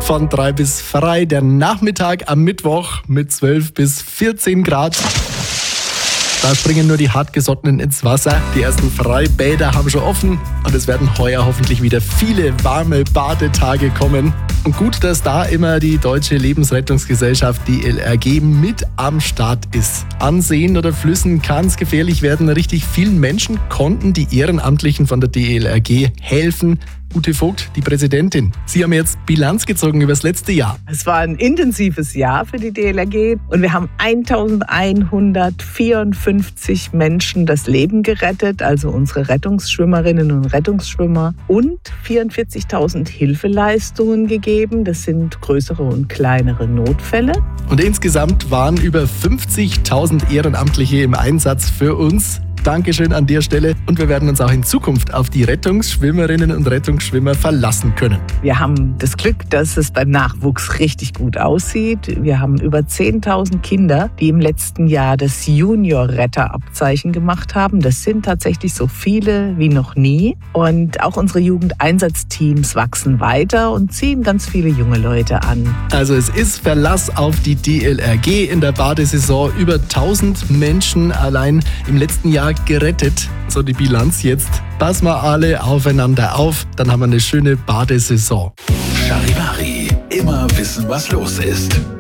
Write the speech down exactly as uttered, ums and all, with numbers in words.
von drei bis frei. Der Nachmittag am Mittwoch mit zwölf bis vierzehn Grad. Da springen nur die Hartgesottenen ins Wasser. Die ersten Freibäder haben schon offen und es werden heuer hoffentlich wieder viele warme Badetage kommen. Und gut, dass da immer die Deutsche Lebensrettungsgesellschaft D L R G mit am Start ist. An Seen oder Flüssen kann es gefährlich werden. Richtig vielen Menschen konnten die Ehrenamtlichen von der D L R G helfen. Ute Vogt, die Präsidentin. Sie haben jetzt Bilanz gezogen über das letzte Jahr. Es war ein intensives Jahr für die D L R G und wir haben eintausendeinhundertvierundfünfzig Menschen das Leben gerettet, also unsere Rettungsschwimmerinnen und Rettungsschwimmer, und vierundvierzigtausend Hilfeleistungen gegeben. Das sind größere und kleinere Notfälle. Und insgesamt waren über fünfzigtausend Ehrenamtliche im Einsatz für uns. Dankeschön an der Stelle und wir werden uns auch in Zukunft auf die Rettungsschwimmerinnen und Rettungsschwimmer verlassen können. Wir haben das Glück, dass es beim Nachwuchs richtig gut aussieht. Wir haben über zehntausend Kinder, die im letzten Jahr das Junior-Retter-Abzeichen gemacht haben. Das sind tatsächlich so viele wie noch nie. Und auch unsere Jugendeinsatzteams wachsen weiter und ziehen ganz viele junge Leute an. Also es ist Verlass auf die D L R G in der Badesaison. Über tausend Menschen allein im letzten Jahr gerettet. So die Bilanz jetzt. Passen wir alle aufeinander auf, dann haben wir eine schöne Badesaison. Charivari, immer wissen, was los ist.